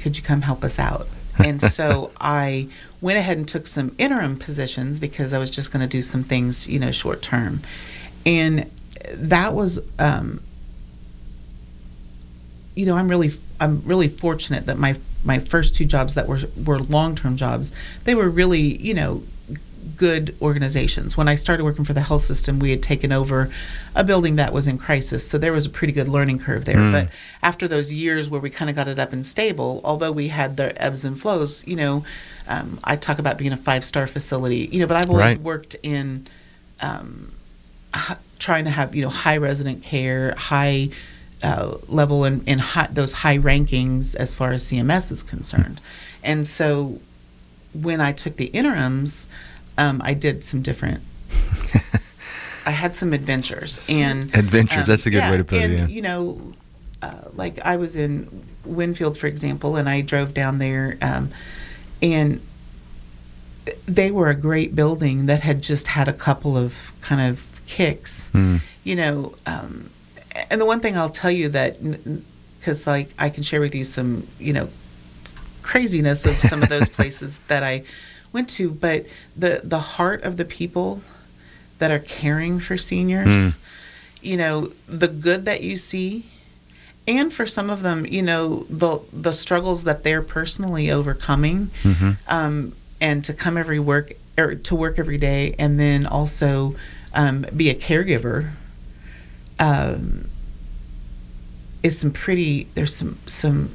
could you come help us out? And so I went ahead and took some interim positions because I was just going to do some things, short term. And that was, I'm really fortunate that my first two jobs that were long-term jobs, they were really, good organizations. When I started working for the health system, we had taken over a building that was in crisis, so there was a pretty good learning curve there. But after those years where we kind of got it up and stable, although we had the ebbs and flows, I talk about being a 5-star facility, but I've always worked in trying to have, high resident care, high level and those high rankings as far as CMS is concerned. And so when I took the interims, I did some different. I had some adventures That's a good way to put it. Yeah. Like I was in Winfield, for example, and I drove down there, and they were a great building that had just had a couple of kind of kicks, And the one thing I'll tell you that, because I can share with you some, craziness of some of those places that I went to, but the heart of the people that are caring for seniors, the good that you see, and for some of them, the struggles that they're personally overcoming, and to come to work every day, and then also be a caregiver, is there's some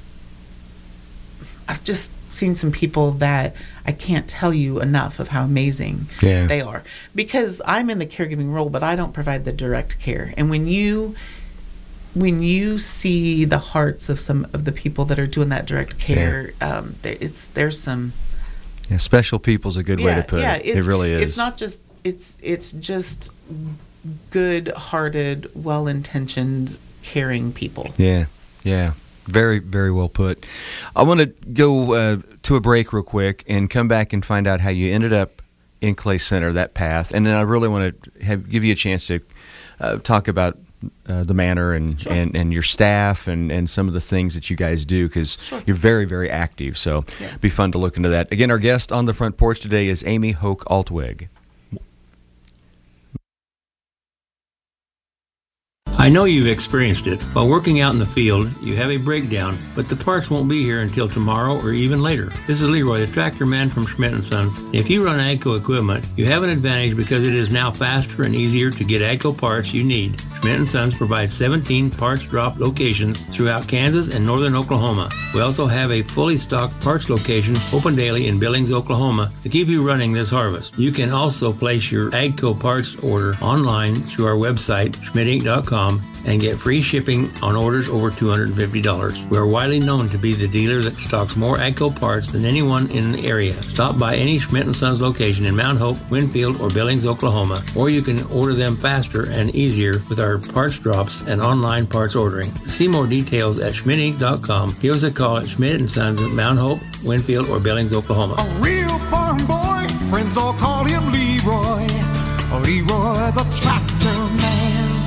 I've just seen some people that I can't tell you enough of how amazing they are, because I'm in the caregiving role, but I don't provide the direct care. And when you see the hearts of some of the people that are doing that direct care, there's some special people's a good way to put it. It really is. It's not just it's just good-hearted, well-intentioned, caring people. Yeah. Very, very well put. I want to go to a break real quick and come back and find out how you ended up in Clay Center, that path. And then I really want to give you a chance to talk about the manor and your staff and some of the things that you guys do, because you're very, very active. So it'd be fun to look into that. Again, our guest on the front porch today is Amy Hoke Altwig. I know you've experienced it. While working out in the field, you have a breakdown, but the parts won't be here until tomorrow or even later. This is Leroy, the tractor man from Schmidt & Sons. If you run AGCO equipment, you have an advantage because it is now faster and easier to get AGCO parts you need. Schmidt & Sons provides 17 parts drop locations throughout Kansas and northern Oklahoma. We also have a fully stocked parts location open daily in Billings, Oklahoma to keep you running this harvest. You can also place your AGCO parts order online through our website, schmidtinc.com, and get free shipping on orders over $250. We are widely known to be the dealer that stocks more AGCO parts than anyone in the area. Stop by any Schmidt & Sons location in Mount Hope, Winfield, or Billings, Oklahoma, or you can order them faster and easier with our parts drops and online parts ordering. See more details at schmidtinc.com. Give us a call at Schmidt & Sons at Mount Hope, Winfield, or Billings, Oklahoma. A real farm boy, friends all call him Leroy. Leroy the tractor man.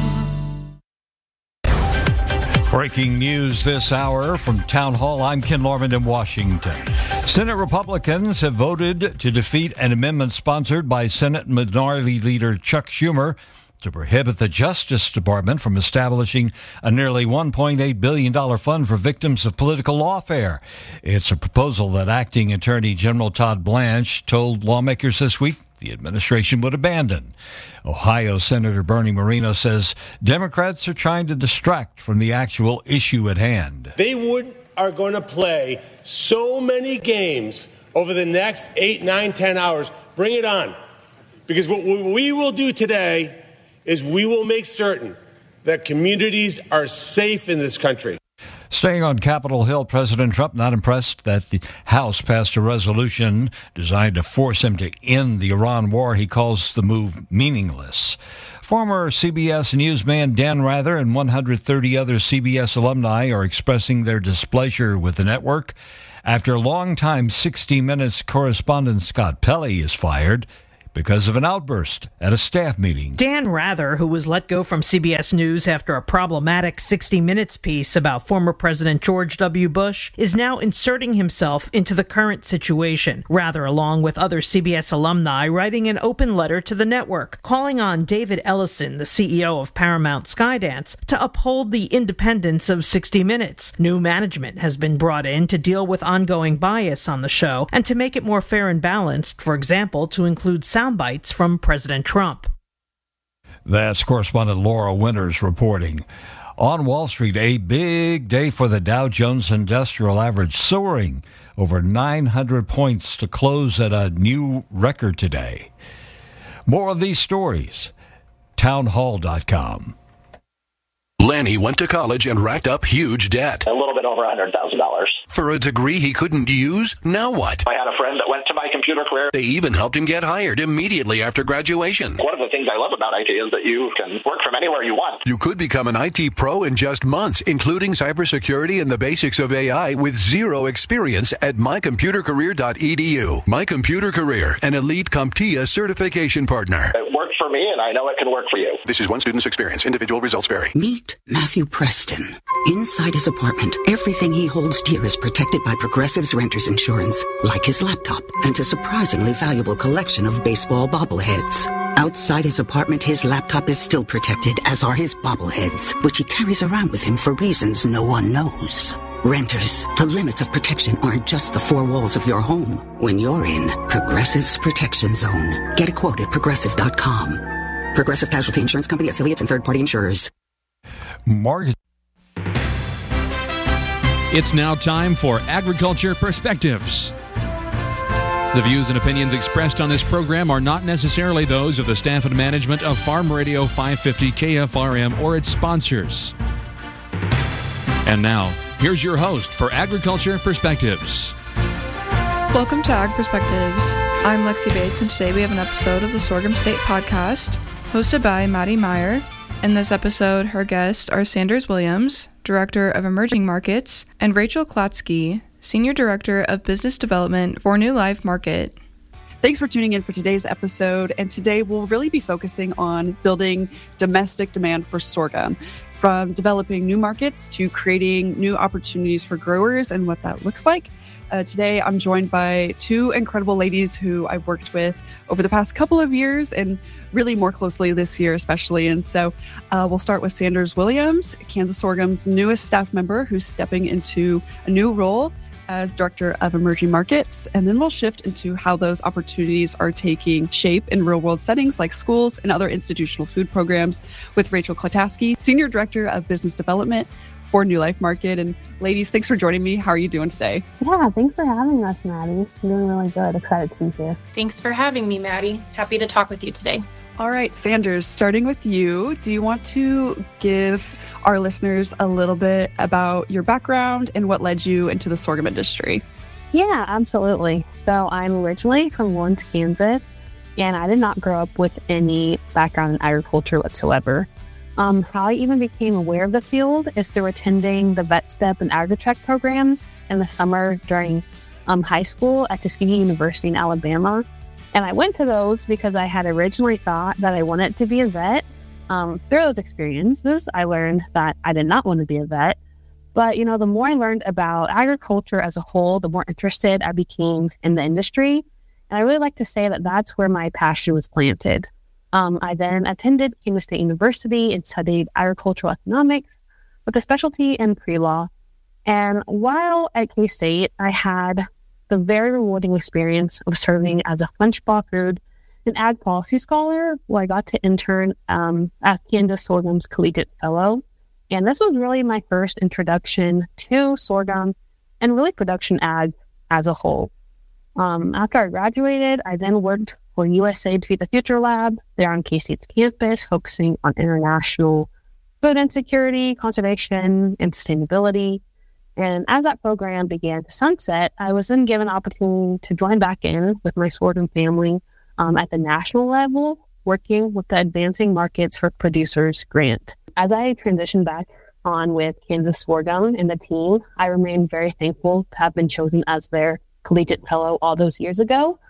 Breaking news this hour from Town Hall. I'm Ken Lorman in Washington. Senate Republicans have voted to defeat an amendment sponsored by Senate Minority Leader Chuck Schumer to prohibit the Justice Department from establishing a nearly $1.8 billion fund for victims of political lawfare. It's a proposal that Acting Attorney General Todd Blanche told lawmakers this week the administration would abandon. Ohio Senator Bernie Moreno says Democrats are trying to distract from the actual issue at hand. They are going to play so many games over the next 8, 9, 10 hours. Bring it on. Because what we will do today is we will make certain that communities are safe in this country. Staying on Capitol Hill, President Trump not impressed that the House passed a resolution designed to force him to end the Iran war. He calls the move meaningless. Former CBS newsman Dan Rather and 130 other CBS alumni are expressing their displeasure with the network after longtime 60 Minutes correspondent Scott Pelley is fired. because of an outburst at a staff meeting. Dan Rather, who was let go from CBS News after a problematic 60 Minutes piece about former President George W. Bush, is now inserting himself into the current situation. Rather, along with other CBS alumni, writing an open letter to the network, calling on David Ellison, the CEO of Paramount Skydance, to uphold the independence of 60 Minutes. New management has been brought in to deal with ongoing bias on the show and to make it more fair and balanced, for example, to include sound bites from President Trump. That's correspondent Laura Winters reporting. On Wall Street, a big day for the Dow Jones Industrial Average, soaring over 900 points to close at a new record today. More of these stories, townhall.com. Lanny went to college and racked up huge debt. A little bit over $100,000. For a degree he couldn't use? Now what? I had a friend that went to My Computer Career. They even helped him get hired immediately after graduation. One of the things I love about IT is that you can work from anywhere you want. You could become an IT pro in just months, including cybersecurity and the basics of AI with zero experience at mycomputercareer.edu. My Computer Career, an elite CompTIA certification partner. It worked for me, and I know it can work for you. This is one student's experience. Individual results vary. Meet Matthew Preston. Inside his apartment, everything he holds dear is protected by Progressive's Renters Insurance, like his laptop and a surprisingly valuable collection of baseball bobbleheads. Outside his apartment, his laptop is still protected, as are his bobbleheads, which he carries around with him for reasons no one knows. Renters, the limits of protection aren't just the four walls of your home. When you're in Progressive's Protection Zone, get a quote at Progressive.com. Progressive Casualty Insurance Company, affiliates, and third-party insurers. Market. It's now time for Agriculture Perspectives. The views and opinions expressed on this program are not necessarily those of the staff and management of Farm Radio 550 KFRM or its sponsors. And now, here's your host for Agriculture Perspectives. Welcome to Ag Perspectives. I'm Lexi Bates, and today we have an episode of the Sorghum State Podcast, hosted by Maddie Meyer. In this episode, her guests are Sanders Williams, Director of Emerging Markets, and Rachel Klatsky, Senior Director of Business Development for New Life Market. Thanks for tuning in for today's episode, and today we'll really be focusing on building domestic demand for sorghum, from developing new markets to creating new opportunities for growers and what that looks like. Today, I'm joined by two incredible ladies who I've worked with over the past couple of years and really more closely this year, especially. And so we'll start with Sanders Williams, Kansas Sorghum's newest staff member who's stepping into a new role as Director of Emerging Markets. And then we'll shift into how those opportunities are taking shape in real-world settings like schools and other institutional food programs with Rachel Klatsky, Senior Director of Business Development for New Life Market. And ladies, thanks for joining me. How are you doing today? Yeah, thanks for having us, Maddie. I'm doing really good. Excited to be here. Thanks for having me, Maddie. Happy to talk with you today. All right, Sanders, starting with you, do you want to give our listeners a little bit about your background and what led you into the sorghum industry? Yeah, absolutely. So I'm originally from Lawrence, Kansas, and I did not grow up with any background in agriculture whatsoever. How I even became aware of the field is through attending the Vet Step and AgriTech programs in the summer during high school at Tuskegee University in Alabama. And I went to those because I had originally thought that I wanted to be a vet. Through those experiences, I learned that I did not want to be a vet. But, you know, the more I learned about agriculture as a whole, the more interested I became in the industry. And I really like to say that that's where my passion was planted. I then attended Kansas State University and studied agricultural economics with a specialty in pre-law. And while at K-State, I had the very rewarding experience of serving as a Funchbaugh Food and Ag Policy Scholar, where I got to intern as Kansas Sorghum's Collegiate Fellow. And this was really my first introduction to sorghum and really production ag as a whole. After I graduated, I then worked for USAID Feed the Future Lab there on K-State's campus, focusing on international food insecurity, conservation, and sustainability. And as that program began to sunset, I was then given an opportunity to join back in with my sorghum family at the national level, working with the Advancing Markets for Producers grant. As I transitioned back on with Kansas Sorghum and the team, I remain very thankful to have been chosen as their collegiate fellow all those years ago.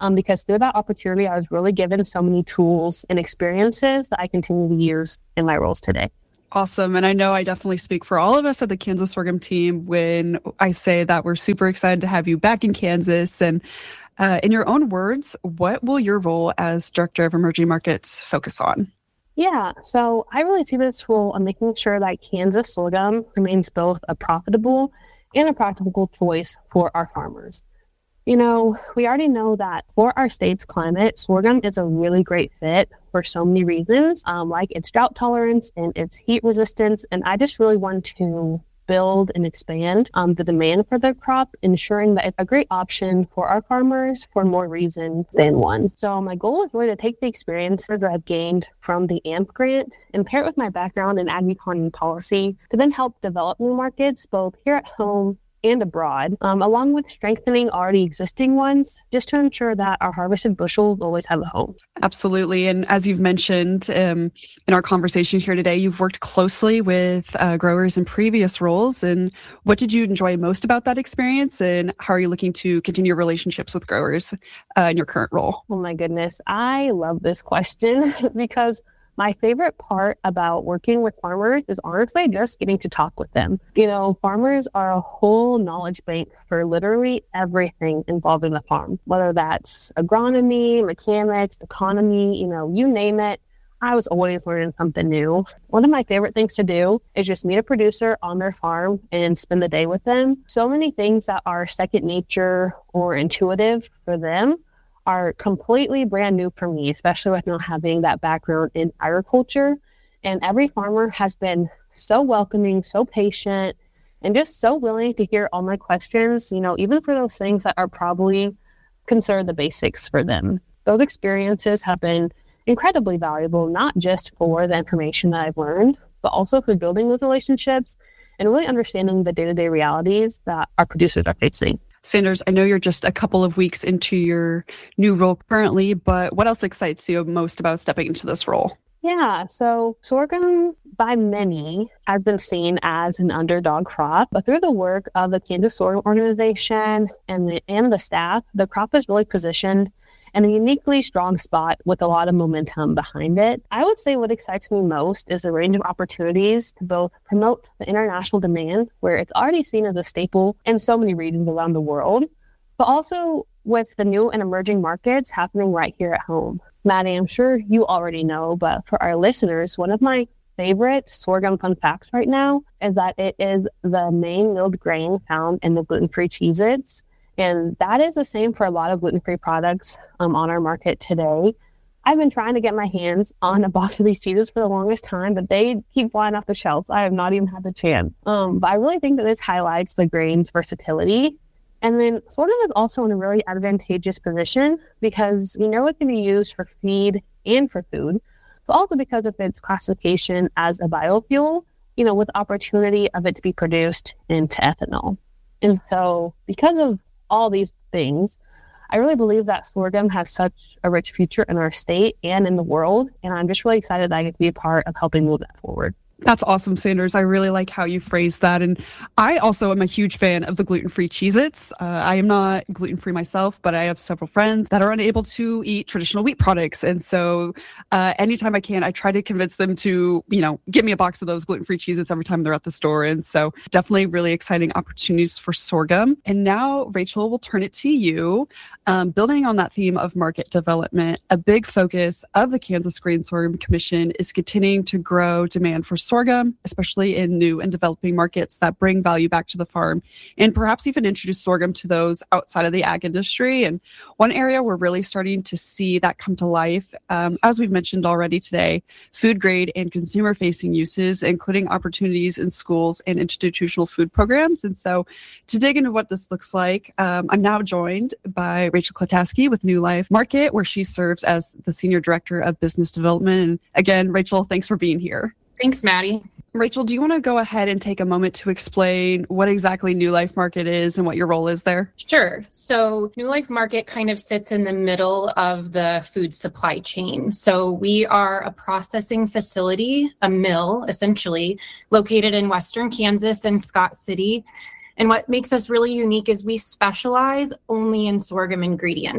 because through that opportunity, I was really given so many tools and experiences that I continue to use in my roles today. Awesome. And I know I definitely speak for all of us at the Kansas Sorghum team when I say that we're super excited to have you back in Kansas. And in your own words, what will your role as Director of Emerging Markets focus on? Yeah, so I really see this role on making sure that Kansas sorghum remains both a profitable and a practical choice for our farmers. You know, we already know that for our state's climate, sorghum is a really great fit for so many reasons, like its drought tolerance and its heat resistance. And I just really want to build and expand the demand for the crop, ensuring that it's a great option for our farmers for more reasons than one. So my goal is really to take the experience that I've gained from the AMP grant and pair it with my background in ag-econ and policy to then help develop new markets both here at home and abroad, along with strengthening already existing ones, just to ensure that our harvested bushels always have a home. Absolutely. And as you've mentioned in our conversation here today, you've worked closely with growers in previous roles. And what did you enjoy most about that experience? And how are you looking to continue relationships with growers in your current role? Oh my goodness. I love this question because my favorite part about working with farmers is honestly just getting to talk with them. You know, farmers are a whole knowledge bank for literally everything involved in the farm, whether that's agronomy, mechanics, economy, you know, you name it. I was always learning something new. One of my favorite things to do is just meet a producer on their farm and spend the day with them. So many things that are second nature or intuitive for them are completely brand new for me, especially with not having that background in agriculture. And every farmer has been so welcoming, so patient, and just so willing to hear all my questions, you know, even for those things that are probably considered the basics for them. Those experiences have been incredibly valuable, not just for the information that I've learned, but also for building those relationships and really understanding the day-to-day realities that our producers are facing. Sanders, I know you're just a couple of weeks into your new role currently, but what else excites you most about stepping into this role? Yeah, so sorghum by many has been seen as an underdog crop, but through the work of the Kansas Sorghum Organization and the staff, the crop is really positioned in a uniquely strong spot with a lot of momentum behind it. I would say what excites me most is the range of opportunities to both promote the international demand, where it's already seen as a staple in so many regions around the world, but also with the new and emerging markets happening right here at home. Maddie, I'm sure you already know, but for our listeners, one of my favorite sorghum fun facts right now is that it is the main milled grain found in the gluten-free Cheez-Its. And that is the same for a lot of gluten-free products on our market today. I've been trying to get my hands on a box of these cheeses for the longest time, but they keep flying off the shelves. I have not even had the chance. But I really think that this highlights the grain's versatility. And then sorghum is also in a really advantageous position because you know it can be used for feed and for food, but also because of its classification as a biofuel, you know, with opportunity of it to be produced into ethanol. And so because of all these things, I really believe that sorghum has such a rich future in our state and in the world. And I'm just really excited that I get to be a part of helping move that forward. That's awesome, Sanders. I really like how you phrased that. And I also am a huge fan of the gluten-free Cheez-Its. I am not gluten-free myself, but I have several friends that are unable to eat traditional wheat products. And so anytime I can, I try to convince them to, you know, give me a box of those gluten-free Cheez-Its every time they're at the store. And so definitely really exciting opportunities for sorghum. And now, Rachel, we'll turn it to you. Building on that theme of market development, a big focus of the Kansas Grain Sorghum Commission is continuing to grow demand for sorghum, especially in new and developing markets that bring value back to the farm, and perhaps even introduce sorghum to those outside of the ag industry. And one area we're really starting to see that come to life, as we've mentioned already today, food grade and consumer facing uses, including opportunities in schools and institutional food programs. And so to dig into what this looks like, I'm now joined by Rachel Klataski with New Life Market, where she serves as the Senior Director of Business Development. And again, Rachel, thanks for being here. Thanks, Maddie. Rachel, do you want to go ahead and take a moment to explain what exactly New Life Market is and what your role is there? Sure. So New Life Market kind of sits in the middle of the food supply chain. So we are a processing facility, a mill, essentially, located in Western Kansas and Scott City. And what makes us really unique is we specialize only in sorghum ingredients.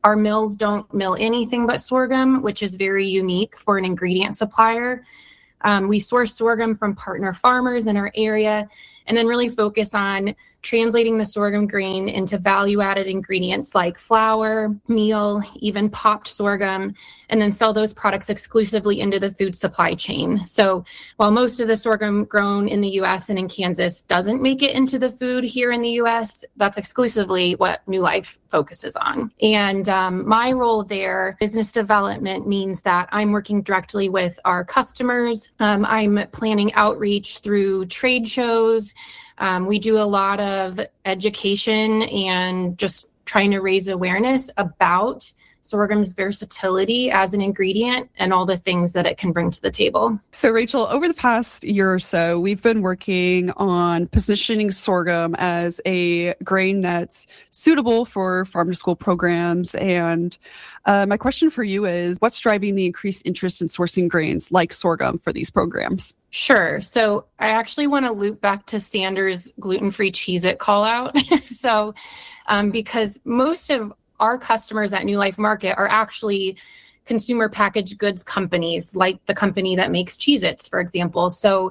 Our mills don't mill anything but sorghum, which is very unique for an ingredient supplier. We source sorghum from partner farmers in our area and then really focus on translating the sorghum grain into value-added ingredients like flour, meal, even popped sorghum, and then sell those products exclusively into the food supply chain. So while most of the sorghum grown in the U.S. and in Kansas doesn't make it into the food here in the U.S., that's exclusively what New Life focuses on. And my role there, business development, means that I'm working directly with our customers. I'm planning outreach through trade shows. We do a lot of education and just trying to raise awareness about sorghum's versatility as an ingredient and all the things that it can bring to the table. So, Rachel, over the past year or so, we've been working on positioning sorghum as a grain that's suitable for farm-to-school programs. And my question for you is, what's driving the increased interest in sourcing grains like sorghum for these programs? Sure. So I actually want to loop back to Sanders' gluten-free Cheez-It call out. So because most of our customers at New Life Market are actually consumer packaged goods companies, like the company that makes Cheez-Its, for example. So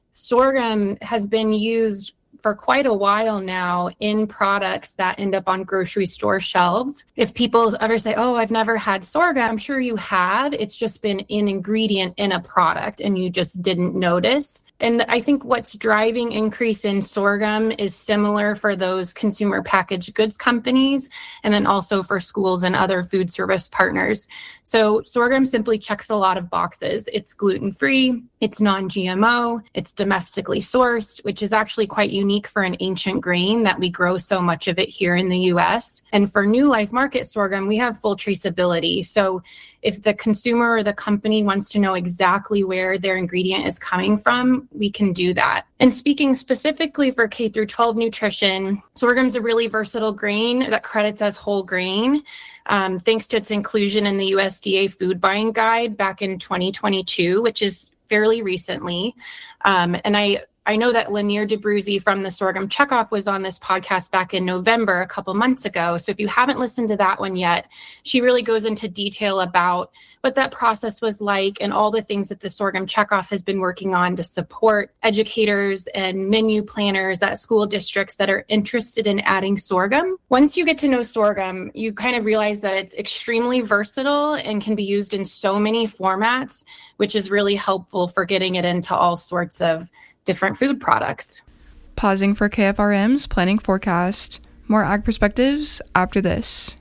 sorghum has been used for quite a while now in products that end up on grocery store shelves. If people ever say, oh, I've never had sorghum, I'm sure you have. It's just been an ingredient in a product and you just didn't notice. And I think what's driving increase in sorghum is similar for those consumer packaged goods companies, and then also for schools and other food service partners. So sorghum simply checks a lot of boxes. It's gluten-free, it's non-GMO, it's domestically sourced, which is actually quite unique for an ancient grain that we grow so much of it here in the US. And for New Life Market sorghum, we have full traceability. So if the consumer or the company wants to know exactly where their ingredient is coming from, we can do that. And speaking specifically for K through 12 nutrition, sorghum's a really versatile grain that credits as whole grain, thanks to its inclusion in the USDA food buying guide back in 2022, which is fairly recently. And I know that Lanier DeBruzzi from the Sorghum Checkoff was on this podcast back in November, a couple months ago. So if you haven't listened to that one yet, she really goes into detail about what that process was like and all the things that the Sorghum Checkoff has been working on to support educators and menu planners at school districts that are interested in adding sorghum. Once you get to know sorghum, you kind of realize that it's extremely versatile and can be used in so many formats, which is really helpful for getting it into all sorts of different food products. Pausing for KFRM's planning forecast. More Ag Perspectives after this.